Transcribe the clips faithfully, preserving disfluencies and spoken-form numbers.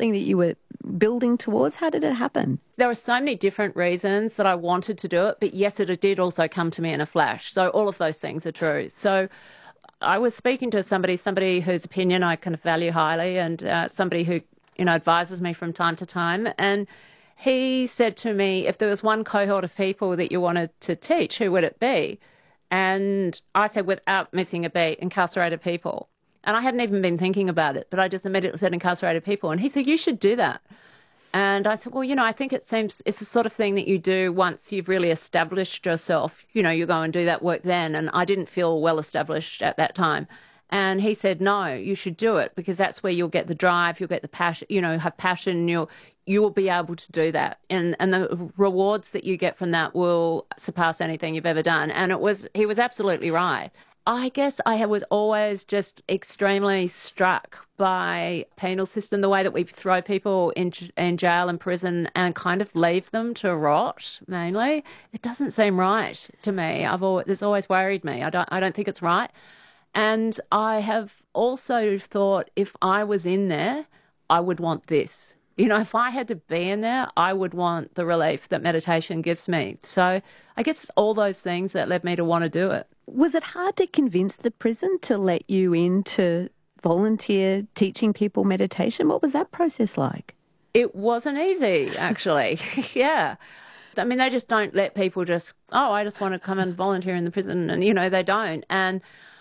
something that you were building towards? How did it happen? There were so many different reasons that I wanted to do it, but yes, it did also come to me in a flash. So all of those things are true. So I was speaking to somebody, somebody whose opinion I kind of value highly, and uh, somebody who, you know, advises me from time to time. And he said to me, if there was one cohort of people that you wanted to teach, who would it be? And I said, without missing a beat, incarcerated people. And I hadn't even been thinking about it, but I just immediately said incarcerated people. And he said, you should do that. And I said, well, you know, I think it seems it's the sort of thing that you do once you've really established yourself. You know, you go and do that work then. And I didn't feel well established at that time. And he said, no, you should do it, because that's where you'll get the drive, you'll get the passion, you know, have passion, you'll, you will be able to do that. And, and the rewards that you get from that will surpass anything you've ever done. And it was, he was absolutely right. I guess I was always just extremely struck by penal system, the way that we throw people in, in jail and prison and kind of leave them to rot, mainly. It doesn't seem right to me. I've always, it's always worried me. I don't, I don't think it's right. And I have also thought, if I was in there, I would want this. You know, if I had to be in there, I would want the relief that meditation gives me. So I guess it's all those things that led me to want to do it. Was it hard to convince the prison to let you in to volunteer teaching people meditation? What was that process like? It wasn't easy, actually. Yeah. I mean, they just don't let people just, oh, I just want to come and volunteer in the prison. And, you know, they don't. And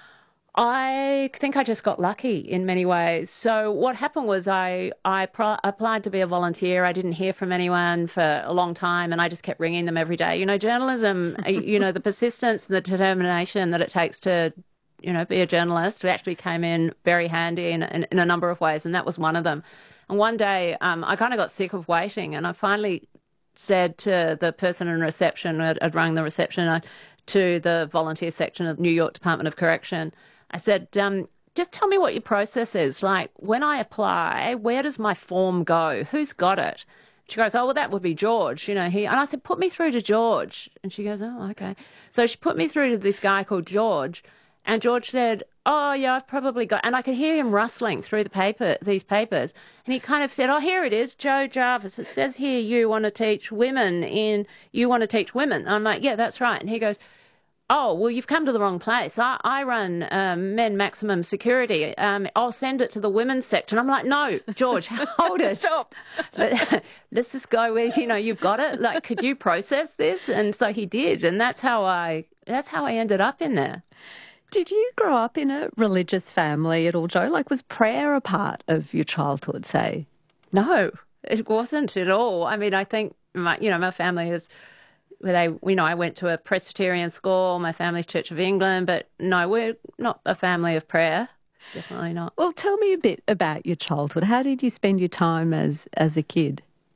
I think I just got lucky in many ways. So what happened was I, I pro- applied to be a volunteer. I didn't hear from anyone for a long time, and I just kept ringing them every day. You know, journalism, you know, the persistence and the determination that it takes to, you know, be a journalist actually came in very handy in, in, in a number of ways, and that was one of them. And one day um, I kind of got sick of waiting, and I finally said to the person in reception, I'd, I'd rung the reception uh, to the volunteer section of New York Department of Correction, I said, um, just tell me what your process is. Like, when I apply, where does my form go? Who's got it? She goes, oh, well, that would be George. You know, he, and I said, put me through to George. And she goes, oh, okay. So she put me through to this guy called George. And George said, oh, yeah, I've probably got, and I could hear him rustling through the paper, these papers. And he kind of said, oh, here it is, Joe Jarvis. It says here you want to teach women in, you want to teach women. And I'm like, yeah, that's right. And he goes, oh, well, you've come to the wrong place. I, I run um, men maximum security. Um, I'll send it to the women's section. I'm like, no, George, hold it. Stop. Let's just go with, you know, you've got it. Like, could you process this? And so he did. And that's how I, that's how I ended up in there. Did you grow up in a religious family at all, Jo? Like, was prayer a part of your childhood, say? No, it wasn't at all. I mean, I think, my, you know, my family is... Where they, you know, I went to a Presbyterian school, my family's Church of England, but no, we're not a family of prayer. Definitely not. Well, tell me a bit about your childhood. How did you spend your time as as a kid?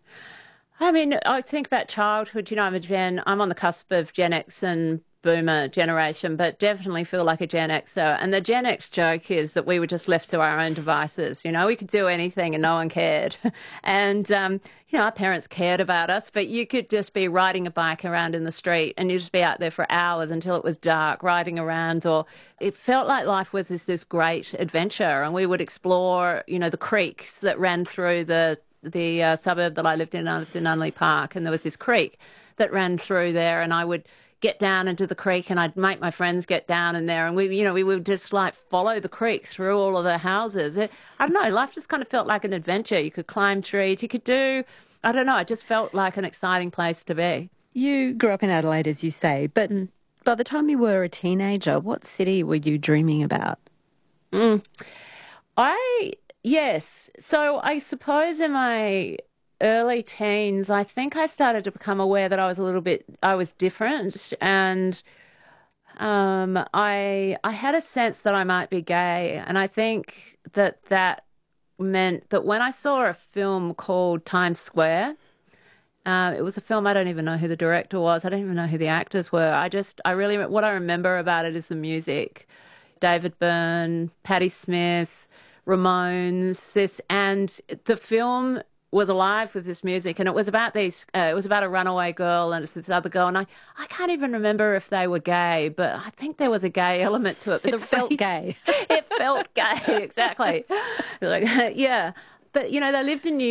I mean, I think about childhood, you know, I'm a Gen, I'm on the cusp of Gen X and Boomer generation, but definitely feel like a Gen Xer. And the Gen X joke is that we were just left to our own devices. You know, we could do anything and no one cared. And, um, you know, our parents cared about us, but you could just be riding a bike around in the street and you'd just be out there for hours until it was dark, riding around. Or it felt like life was this, this great adventure, and we would explore, you know, the creeks that ran through the the uh, suburb that I lived in. I lived in Unley Park, and there was this creek that ran through there, and I would get down into the creek and I'd make my friends get down in there, and we, you know, we would just like follow the creek through all of the houses. It, I don't know, life just kind of felt like an adventure. You could climb trees, you could do, I don't know, it just felt like an exciting place to be. You grew up in Adelaide, as you say, but mm. by the time you were a teenager, what city were you dreaming about? Mm. I, yes. So I suppose in my early teens, I think I started to become aware that I was a little bit, I was different, and um, I I had a sense that I might be gay, and I think that that meant that when I saw a film called Times Square, uh, it was a film, I don't even know who the director was, I don't even know who the actors were. I just, I really, what I remember about it is the music. David Byrne, Patti Smith, Ramones, this, and the film was alive with this music, and it was about these, uh, it was about a runaway girl and this other girl, and I, I can't even remember if they were gay, but I think there was a gay element to it. But it the felt reason, gay. It felt gay, exactly. Like, yeah. But, you know, they lived in New